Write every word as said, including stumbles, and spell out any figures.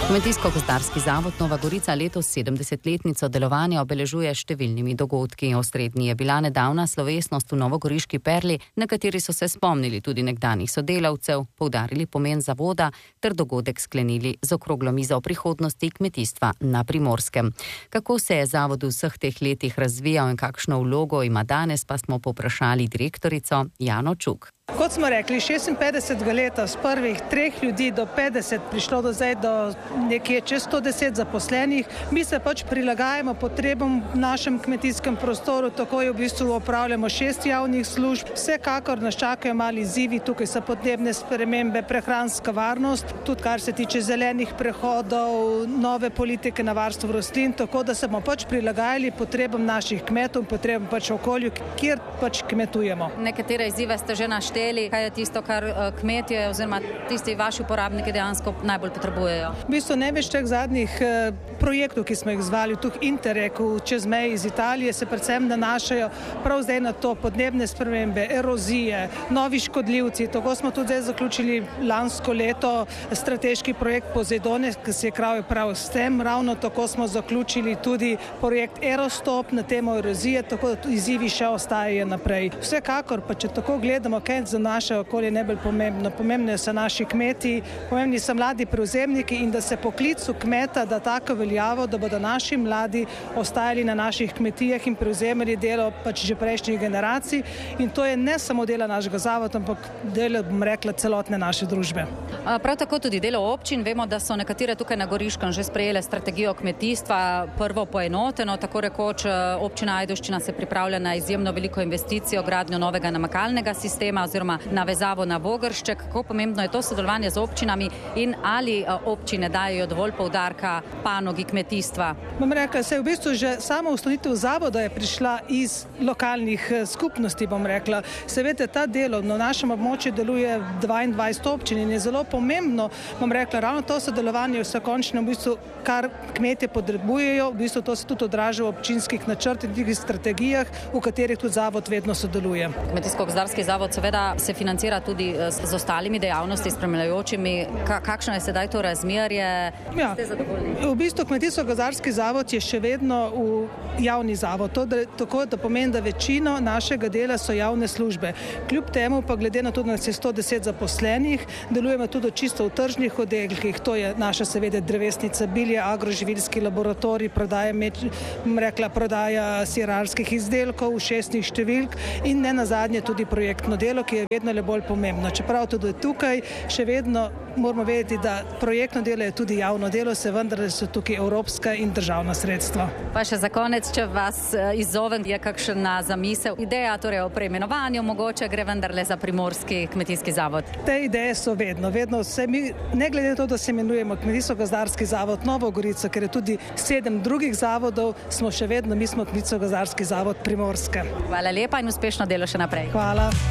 Kmetijsko-gozdarski zavod Nova Gorica letos sedemdesetletnico delovanja obeležuje številnimi dogodki. Osrednji je bila nedavna slovesnost v novogoriški Perli, na kateri so se spomnili tudi nekdanjih sodelavcev, poudarili pomen zavoda ter dogodek sklenili z okroglo mizo o prihodnosti kmetijstva na Primorskem. Kako se je zavod v vseh teh letih razvijal in kakšno vlogo ima danes, pa smo povprašali direktorico Jano Čuk. Kot smo rekli, šestinpetdesetega leta z prvih treh ljudi do petdeset prišlo do zdaj do nekje čez sto deset zaposlenih. Mi se pač prilagajamo potrebam v našem kmetijskem prostoru, tako je v bistvu opravljamo šest javnih služb. Vsekakor nas čakajo mali izzivi, tukaj so podnebne spremembe, prehranska varnost, tudi kar se tiče zelenih prehodov, nove politike na varstvo rastlin, tako da se bomo pač prilagajali potrebam naših kmetov, potrebam pač okolju, kjer pač kmetujemo. Nekatere izzive ste že našteli. Kaj je tisto, kar kmetje oziroma tisti vaši uporabniki dejansko najbolj potrebujejo? V bistvu največ teh zadnjih projektov, ki smo jih zvali, tudi Interreg čez meji iz Italije, se predvsem nanašajo prav zdaj na to podnebne spremembe, erozije, novi škodljivci. Tako smo tudi zdaj zaključili lansko leto strateški projekt Pozejdone, ki se je kravil prav s tem. Ravno tako smo zaključili tudi projekt Erostop na temo erozije, tako da izzivi še ostajajo naprej. Vsekakor pa, če tako gledamo, kaj za naše okolje najbolj pomembno. Pomembni so naši kmeti, pomembni so mladi prevzemniki in da se poklicu kmeta da tako veljavo, da bodo naši mladi ostajali na naših kmetijah in prevzemali delo pač že prejšnjih generacij. In to je ne samo delo našega zavoda, ampak delo, bom rekla, celotne naše družbe. Prav tako tudi delo občin. Vemo, da so nekatere tukaj na Goriškem že sprejele strategijo kmetijstva, prvo poenoteno, tako rekoč občina Ajdovščina se pripravlja na izjemno veliko investicijo, gradnjo novega namakalnega sistema oziroma navezavo na Vogršček. Kako pomembno je to sodelovanje z občinami in ali občine dajo dovolj poudarka panogi kmetijstva? Bom rekla, se je v bistvu že sama ustanovitev zavoda je prišla iz lokalnih skupnosti, bom rekla. Se veste, ta delo na našem območju deluje dvaindvajset občin in je zelo pomembno, bom rekla, ravno to sodelovanje vse končno v bistvu, kar kmetje potrebujejo, v bistvu to se tudi odraža v občinskih načrtih, tudi strategijah, v katerih tudi zavod vedno sodeluje. Kmetijsko-gozdarski zavod seveda se financira tudi z ostalimi dejavnosti, spremljajočimi. Kakšno je sedaj to razmerje? Ja, ste zadovoljni? V bistvu Kmetijsko-gozdarski zavod je še vedno v javni zavod. To, da, tako da pomeni, da večino našega dela so javne službe. Kljub temu pa glede na to, da nas je sto deset zaposlenih, delujemo tudi čisto v tržnih oddelkih. To je naša seveda drevesnica, bilje, agroživilski laboratorij, prodaja, meč, rekla, prodaja sirarskih izdelkov, šestnih številk in ne nazadnje tudi projektno delo, ki je vedno le bolj pomembno. Čeprav tudi tukaj še vedno moramo vedeti, da projektno delo je tudi javno delo, se vendar so tukaj evropska in državna sredstva. Pa še za konec, če vas izzovem, je kakšna zamisel, ideja torej o preimenovanju, mogoče gre vendarle za Primorski kmetijski zavod? Te ideje so vedno, vedno se mi, ne glede na to, da se imenujemo Kmetijsko-gozdarski zavod Nova Gorica, ker je tudi sedem drugih zavodov, smo še vedno, mi smo Kmetijsko-gozdarski zavod Primorske. Hvala lepa in uspešno delo še naprej. Hvala.